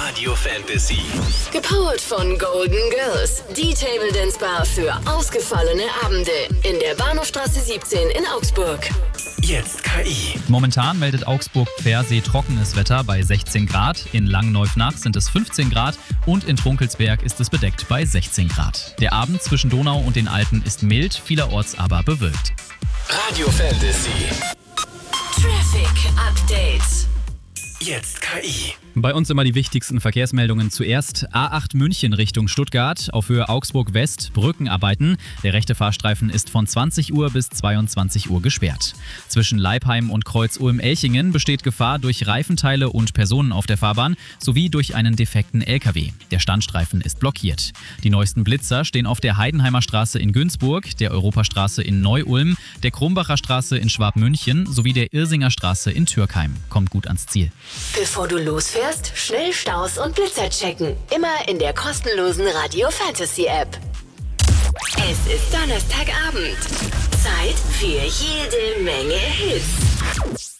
Radio Fantasy. Gepowert von Golden Girls. Die Table Dance Bar für ausgefallene Abende. In der Bahnhofstraße 17 in Augsburg. Jetzt KI. Momentan meldet Augsburg Pfersee trockenes Wetter bei 16 Grad. In Langenneufnach sind es 15 Grad und in Trunkelsberg ist es bedeckt bei 16 Grad. Der Abend zwischen Donau und den Alpen ist mild, vielerorts aber bewölkt. Radio Fantasy. Traffic Update. Jetzt KI. Bei uns immer die wichtigsten Verkehrsmeldungen zuerst. A8 München Richtung Stuttgart, auf Höhe Augsburg West, Brückenarbeiten. Der rechte Fahrstreifen ist von 20 Uhr bis 22 Uhr gesperrt. Zwischen Leipheim und Kreuz-Ulm-Elchingen besteht Gefahr durch Reifenteile und Personen auf der Fahrbahn sowie durch einen defekten LKW. Der Standstreifen ist blockiert. Die neuesten Blitzer stehen auf der Heidenheimer Straße in Günzburg, der Europastraße in Neu-Ulm, der Krumbacher Straße in Schwabmünchen sowie der Irsinger Straße in Türkheim. Kommt gut ans Ziel. Bevor du losfährst, schnell Staus und Blitzer checken. Immer in der kostenlosen Radio Fantasy App. Es ist Donnerstagabend. Zeit für jede Menge Hits.